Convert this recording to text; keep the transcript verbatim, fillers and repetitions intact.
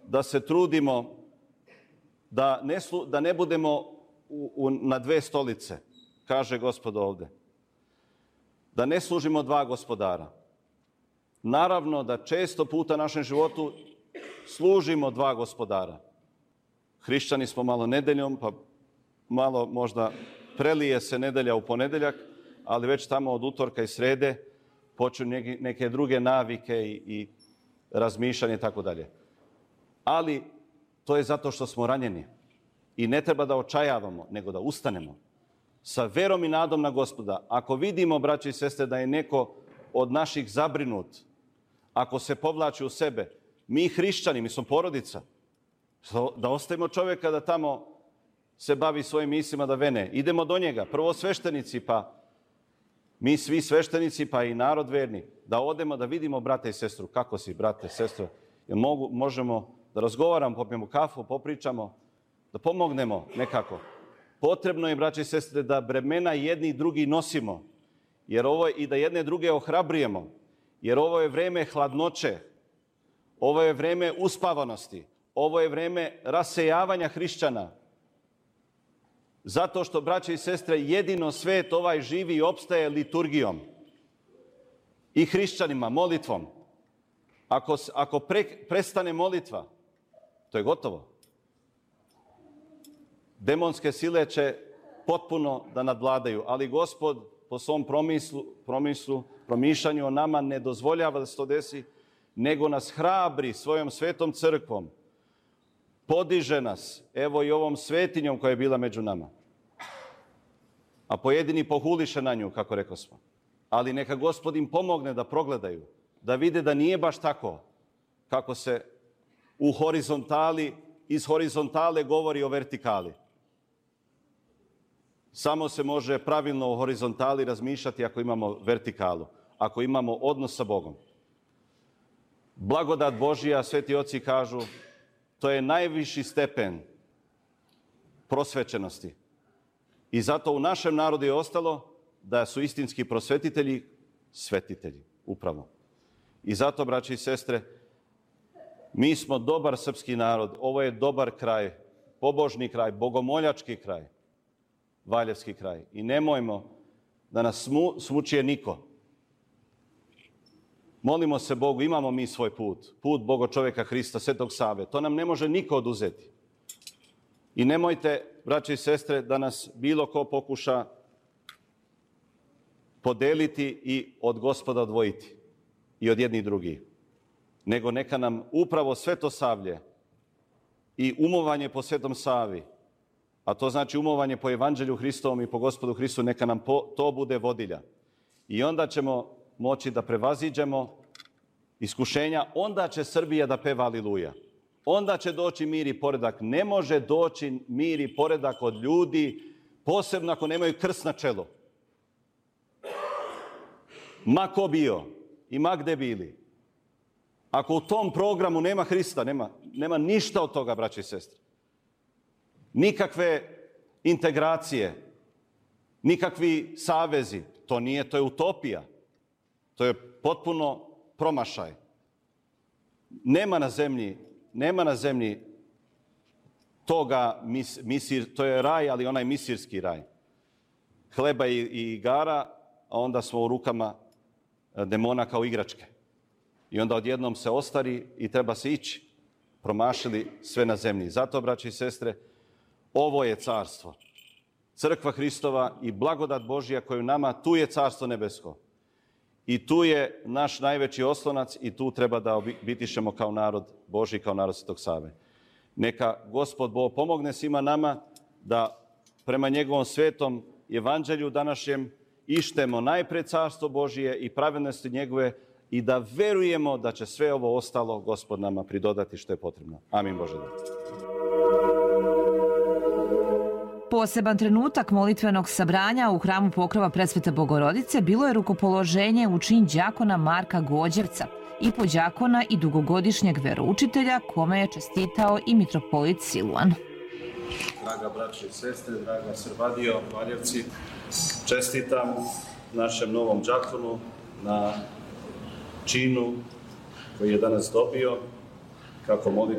da se trudimo da ne, slu, da ne budemo u, u, na dve stolice, kaže Gospod ovdje. Da ne služimo dva gospodara. Naravno da često puta u našem životu služimo dva gospodara. Hrišćani smo malo nedeljom, pa malo možda prelije se nedelja u ponedjeljak, ali već tamo od utorka i srede počnu neke, neke druge navike i, i razmišljanje i tako dalje. Ali to je zato što smo ranjeni. I ne treba da očajavamo, nego da ustanemo. Sa verom i nadom na Gospoda. Ako vidimo, braći i sestre, da je neko od naših zabrinut, ako se povlači u sebe, mi hrišćani, mi smo porodica, da ostavimo čovjeka da tamo se bavi svojim mislima, da vene. Idemo do njega. Prvo sveštenici, pa mi svi sveštenici, pa i narod verni, da odemo da vidimo brate i sestru. Kako si, brate, sestro? Jel mogu, možemo da razgovaramo, popijemo kafu, popričamo, da pomognemo nekako. Potrebno je, braći i sestre, da bremena jedni i drugi nosimo, jer ovo je, i da jedne druge ohrabrijemo, jer ovo je vreme hladnoće, ovo je vreme uspavanosti, ovo je vreme rasejavanja hrišćana. Zato što, braći i sestre, jedino svet ovaj živi i opstaje liturgijom i hrišćanima, molitvom. Ako, ako pre, prestane molitva, to je gotovo. Demonske sile će potpuno da nadvladaju, ali Gospod po svom promislu, promislu, promišljanju o nama ne dozvoljava da se to desi, nego nas hrabri svojom svetom crkvom, podiže nas, evo i ovom svetinjom koja je bila među nama. A pojedini pohuliše na nju, kako rekao smo. Ali neka Gospod im pomogne da progledaju, da vide da nije baš tako kako se u horizontali, iz horizontale govori o vertikali. Samo se može pravilno o horizontali razmišljati ako imamo vertikalu, ako imamo odnos sa Bogom. Blagodat Božija, sveti oci kažu, to je najviši stepen prosvećenosti. I zato u našem narodu je ostalo da su istinski prosvetitelji svetitelji, upravo. I zato, braći i sestre, mi smo dobar srpski narod, ovo je dobar kraj, pobožni kraj, bogomoljački kraj, Valjevski kraj. I nemojmo da nas smu, smučije niko. Molimo se Bogu, imamo mi svoj put, put Boga čovjeka Hrista, Svetog Save. To nam ne može niko oduzeti. I nemojte, braći i sestre, da nas bilo ko pokuša podeliti i od Gospoda odvojiti i od jednih drugih. Nego neka nam upravo svetosavlje i umovanje po Svetom Savi, a to znači umovanje po Evanđelju Hristovom i po Gospodu Hristu, neka nam po, to bude vodilja. I onda ćemo moći da prevaziđemo iskušenja, onda će Srbija da peva Aliluja. Onda će doći mir i poredak. Ne može doći mir i poredak od ljudi, posebno ako nemaju krst na čelu. Ma ko bio i ma gde bili. Ako u tom programu nema Hrista, nema, nema ništa od toga, braći i sestre. Nikakve integracije, nikakvi savezi. To nije, to je utopija. To je potpuno promašaj. Nema na zemlji, nema na zemlji toga, mis, misir, to je raj, ali onaj misirski raj. Hleba i, i igara, a onda smo u rukama demona kao igračke. I onda odjednom se ostari i treba se ići. Promašili sve na zemlji. Zato, braći i sestre, ovo je carstvo. Crkva Hristova i blagodat Božja koju nama, tu je carstvo nebesko. I tu je naš najveći oslonac i tu treba da bitišemo kao narod Božji, kao narod Svetog Save. Neka Gospod Bog pomogne svima nama da prema njegovom svetom evanđelju današnjem ištemo najpred carstvo Božije i pravednosti njegove i da verujemo da će sve ovo ostalo Gospod nama pridodati što je potrebno. Amin Bože. Poseban trenutak molitvenog sabranja u hramu Pokrova Presvete Bogorodice bilo je rukopoloženje u čin đakona Marka Gođevca, i podđakona i dugogodišnjeg veroučitelja, kome je čestitao i mitropolit Siluan. Draga braće i sestre, draga Srbadio, Valjevci, čestitam našem novom đakonu na činu koji je danas dobio kako molitva